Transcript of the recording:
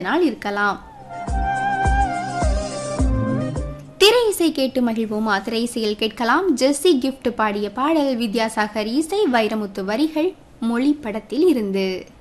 நாள் இருக்கலாம். திரை இசை கேட்டு மகிழ்வோமா. திரை இசையில் கேட்கலாம் ஜெஸ்ஸி கிஃப்ட் பாடிய பாடல். வித்யாசாகர் இசை, வைரமுத்து வரிகள், மொழி படத்தில் இருந்து.